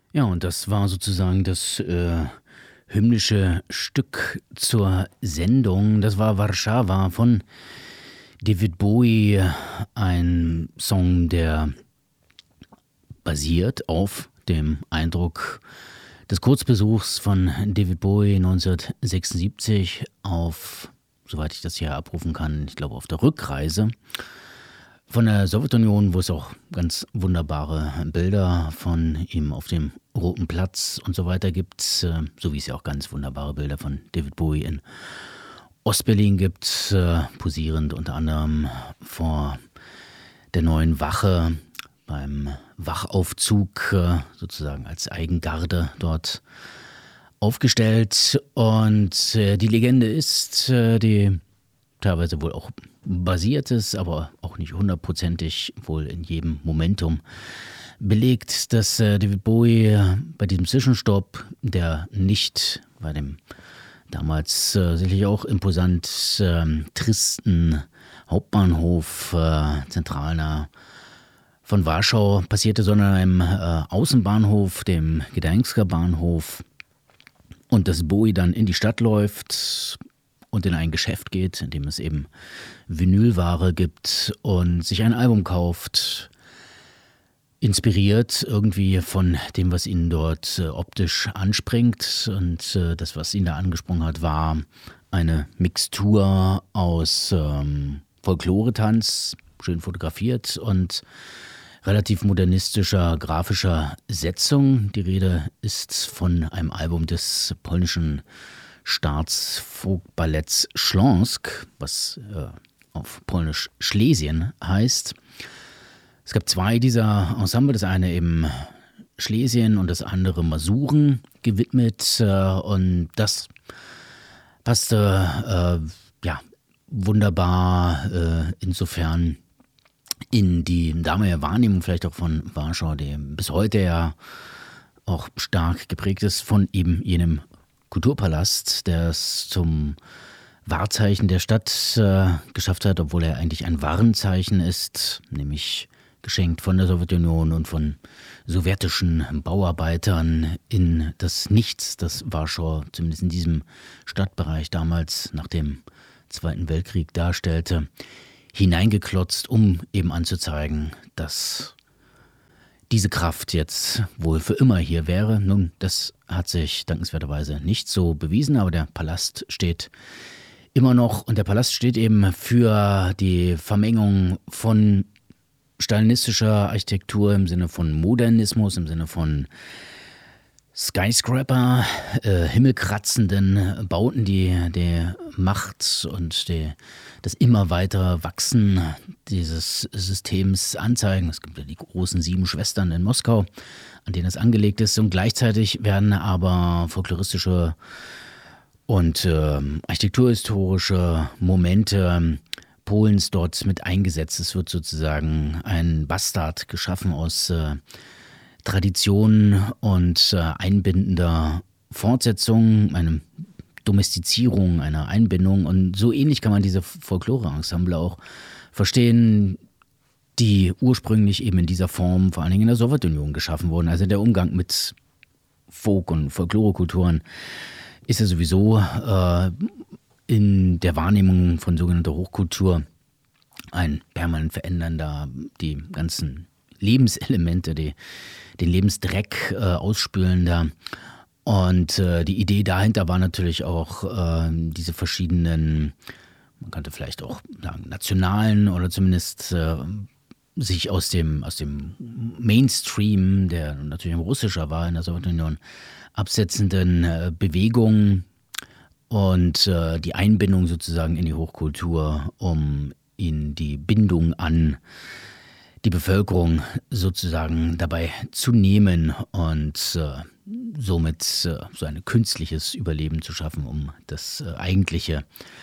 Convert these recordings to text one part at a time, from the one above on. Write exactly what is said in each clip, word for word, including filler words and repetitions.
Ja, und das war sozusagen das äh, hymnische Stück zur Sendung. Das war Warszawa von David Bowie, ein Song, der basiert auf dem Eindruck des Kurzbesuchs von David Bowie neunzehnhundertsechsundsiebzig auf, soweit ich das hier abrufen kann, ich glaube auf der Rückreise von der Sowjetunion, wo es auch ganz wunderbare Bilder von ihm auf dem Roten Platz und so weiter gibt, so wie es ja auch ganz wunderbare Bilder von David Bowie in Ostberlin gibt, posierend unter anderem vor der Neuen Wache beim Wachaufzug, sozusagen als Eigengarde dort aufgestellt. Und die Legende ist, die teilweise wohl auch basiert ist, aber auch nicht hundertprozentig wohl in jedem Momentum belegt, dass David Bowie bei diesem Zwischenstopp, der nicht bei dem damals äh, sicherlich auch imposant äh, tristen Hauptbahnhof äh, zentralnah von Warschau passierte, sondern einem äh, Außenbahnhof, dem Gdańsker Bahnhof, und dass Bowie dann in die Stadt läuft und in ein Geschäft geht, in dem es eben Vinylware gibt und sich ein Album kauft, inspiriert irgendwie von dem, was ihn dort äh, optisch anspringt. Und äh, das, was ihn da angesprungen hat, war eine Mixtur aus ähm, Folklore-Tanz, schön fotografiert, und relativ modernistischer grafischer Setzung. Die Rede ist von einem Album des polnischen Staatsfolkballetts Śląsk, was äh, auf Polnisch Schlesien heißt. Es gab zwei dieser Ensemble, das eine eben Schlesien und das andere Masuren gewidmet, und das passte äh, ja, wunderbar äh, insofern in die damalige Wahrnehmung vielleicht auch von Warschau, die bis heute ja auch stark geprägt ist von eben jenem Kulturpalast, der es zum Wahrzeichen der Stadt äh, geschafft hat, obwohl er eigentlich ein Warnzeichen ist, nämlich geschenkt von der Sowjetunion und von sowjetischen Bauarbeitern in das Nichts, das Warschau zumindest in diesem Stadtbereich damals nach dem Zweiten Weltkrieg darstellte, hineingeklotzt, um eben anzuzeigen, dass diese Kraft jetzt wohl für immer hier wäre. Nun, das hat sich dankenswerterweise nicht so bewiesen, aber der Palast steht immer noch, und der Palast steht eben für die Vermengung von stalinistischer Architektur im Sinne von Modernismus, im Sinne von Skyscraper, äh, himmelkratzenden Bauten, die die Macht und die, das immer weiter Wachsen dieses Systems anzeigen. Es gibt ja die großen sieben Schwestern in Moskau, an denen es angelegt ist, und gleichzeitig werden aber folkloristische und äh, architekturhistorische Momente Polens dort mit eingesetzt. Es wird sozusagen ein Bastard geschaffen aus äh, Tradition und äh, einbindender Fortsetzung, eine Domestizierung, eine Einbindung. Und so ähnlich kann man diese Folklore-Ensemble auch verstehen, die ursprünglich eben in dieser Form vor allen Dingen in der Sowjetunion geschaffen wurden. Also der Umgang mit Folk- und Folklore-Kulturen ist ja sowieso äh, in der Wahrnehmung von sogenannter Hochkultur ein permanent verändernder, die ganzen Lebenselemente, die, den Lebensdreck äh, ausspülender. Und äh, die Idee dahinter war natürlich auch äh, diese verschiedenen, man könnte vielleicht auch sagen, nationalen oder zumindest äh, sich aus dem, aus dem Mainstream, der natürlich ein russischer war in der Sowjetunion, absetzenden äh, Bewegungen und äh, die Einbindung sozusagen in die Hochkultur, um in die Bindung an die Bevölkerung sozusagen dabei zu nehmen und äh, somit äh, so ein künstliches Überleben zu schaffen, um das äh, Eigentliche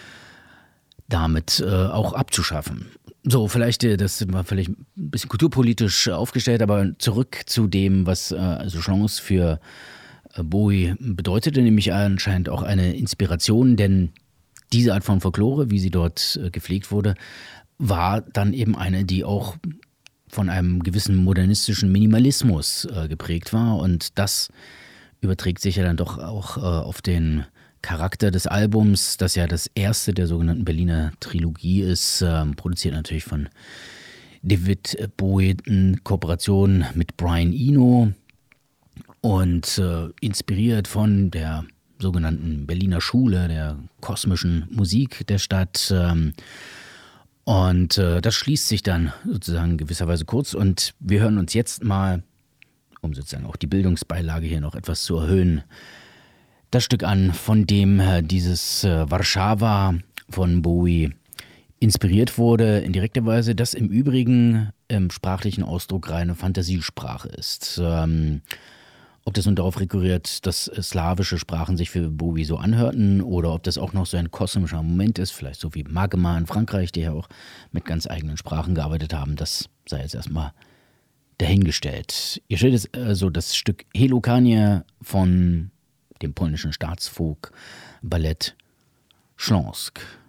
damit äh, auch abzuschaffen. So, vielleicht, äh, das war vielleicht ein bisschen kulturpolitisch aufgestellt, aber zurück zu dem, was äh, also Chance für äh, Bowie bedeutete, nämlich anscheinend auch eine Inspiration, denn diese Art von Folklore, wie sie dort äh, gepflegt wurde, war dann eben eine, die auch von einem gewissen modernistischen Minimalismus äh, geprägt war. Und das überträgt sich ja dann doch auch äh, auf den Charakter des Albums, das ja das erste der sogenannten Berliner Trilogie ist, äh, produziert natürlich von David Bowie in Kooperation mit Brian Eno und äh, inspiriert von der sogenannten Berliner Schule, der kosmischen Musik der Stadt. Ähm, und äh, das schließt sich dann sozusagen gewisserweise kurz. Und wir hören uns jetzt mal, um sozusagen auch die Bildungsbeilage hier noch etwas zu erhöhen, das Stück an, von dem äh, dieses äh, Warszawa von Bowie inspiriert wurde, in direkter Weise, das im Übrigen im sprachlichen Ausdruck reine Fantasiesprache ist. Ähm, ob das nun darauf rekurriert, dass slawische Sprachen sich für Bowie so anhörten oder ob das auch noch so ein kosmischer Moment ist, vielleicht so wie Magma in Frankreich, die ja auch mit ganz eigenen Sprachen gearbeitet haben, das sei jetzt erstmal dahingestellt. Ihr stellt jetzt also das Stück Helokanie von dem polnischen Staatsfolk Ballett Śląsk